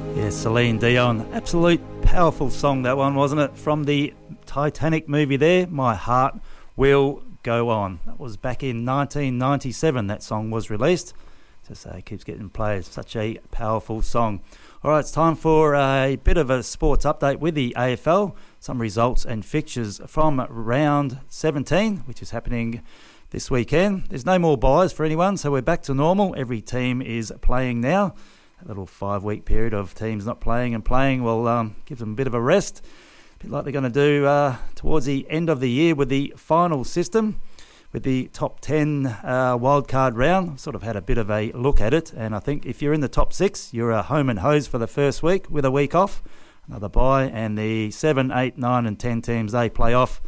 Yeah, Celine Dion. Absolute powerful song, that one, wasn't it? From the Titanic movie there, My Heart Will Go On. That was back in 1997 that song was released. Just it keeps getting played. Such a powerful song. All right, it's time for a bit of a sports update with the AFL. Some results and fixtures from round 17, which is happening this weekend. There's no more buys for anyone, so we're back to normal. Every team is playing now. A little 5-week period of teams not playing and playing will give them a bit of a rest. A bit like they're going to do towards the end of the year with the final system, with the top 10 wildcard round. Sort of had a bit of a look at it, and I think if you're in the top 6, you're a home and hose for the first week with a week off, another bye, and the 7, 8, 9 and 10 teams, they play off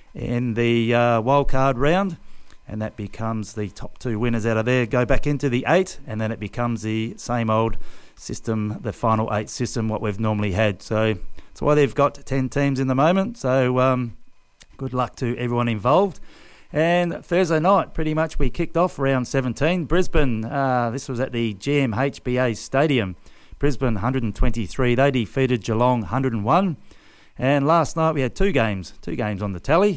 in the wildcard round. And that becomes the top 2 winners out of there go back into the 8, and then it becomes the same old system, the final 8 system, what we've normally had. So that's why they've got 10 teams in the moment. So good luck to everyone involved. And Thursday night, pretty much we kicked off round 17. Brisbane, this was at the GMHBA Stadium. Brisbane 123, they defeated Geelong 101. And last night we had two games on the tally.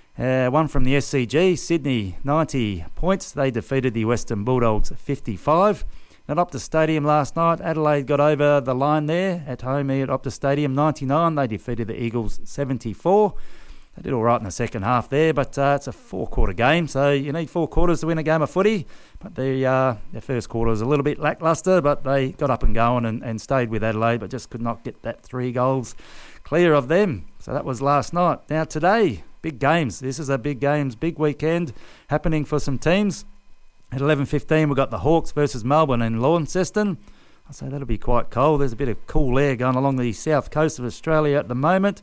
One from the SCG, Sydney 90 points. They defeated the Western Bulldogs 55. At Optus Stadium last night, Adelaide got over the line there at home here at Optus Stadium 99. They defeated the Eagles 74. They did all right in the second half there, but it's a 4-quarter game, so you need 4 quarters to win a game of footy. But their first quarter was a little bit lacklustre, but they got up and going and stayed with Adelaide, but just could not get that 3 goals clear of them. So that was last night. Now today, big games. This is a big games, big weekend happening for some teams. At 11:15, we've got the Hawks versus Melbourne in Launceston. I say that'll be quite cold. There's a bit of cool air going along the south coast of Australia at the moment.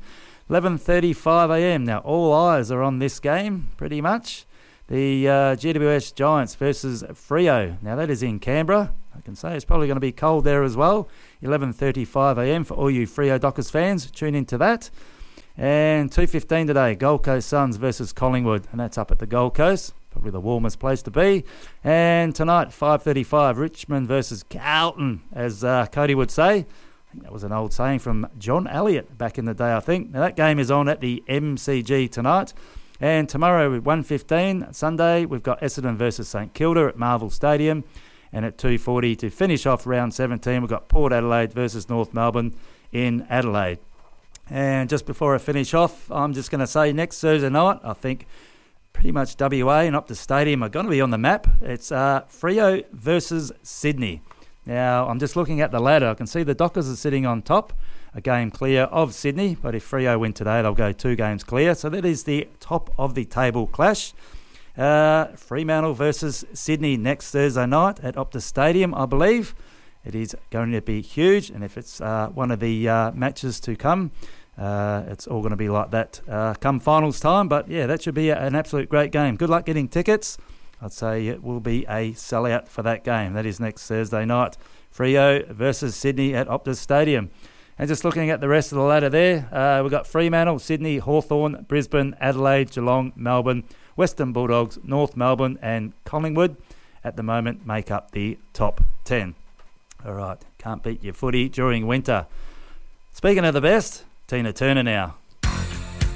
11:35am. Now, all eyes are on this game, pretty much. The GWS Giants versus Freo. Now, that is in Canberra. I can say it's probably going to be cold there as well. 11:35am for all you Freo Dockers fans. Tune into that. And 2:15 today, Gold Coast Suns versus Collingwood, and that's up at the Gold Coast, probably the warmest place to be. And tonight, 5:35, Richmond versus Carlton, as Cody would say. I think that was an old saying from John Elliott back in the day, I think. Now that game is on at the MCG tonight. And tomorrow at 1:15, Sunday, we've got Essendon versus St Kilda at Marvel Stadium. And at 2:40 to finish off round 17, we've got Port Adelaide versus North Melbourne in Adelaide. And just before I finish off, I'm just going to say next Thursday night, I think pretty much WA and Optus Stadium are going to be on the map. It's Freo versus Sydney. Now, I'm just looking at the ladder. I can see the Dockers are sitting on top, a game clear of Sydney. But if Freo win today, they'll go 2 games clear. So that is the top of the table clash. Fremantle versus Sydney next Thursday night at Optus Stadium, I believe. It is going to be huge, and if it's one of the matches to come, it's all going to be like that come finals time. But yeah, that should be an absolute great game. Good luck getting tickets. I'd say it will be a sellout for that game. That is next Thursday night. Freo versus Sydney at Optus Stadium. And just looking at the rest of the ladder there, we've got Fremantle, Sydney, Hawthorn, Brisbane, Adelaide, Geelong, Melbourne, Western Bulldogs, North Melbourne and Collingwood at the moment make up the top 10. All right, can't beat your footy during winter. Speaking of the best, Tina Turner now.